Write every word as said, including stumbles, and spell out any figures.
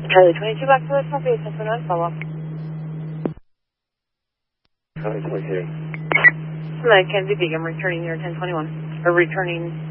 Charlie twenty-two, back to the copy, ten twenty-one, follow up. Charlie twenty-two. Mackenzie Beacon, returning your ten twenty-one, or returning